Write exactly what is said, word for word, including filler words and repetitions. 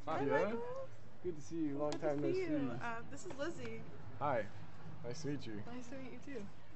Hi, Michael. good to see you. Long Good time to no see see. you. Uh, this is Lizzie. Hi, nice to meet you. Nice to meet you too.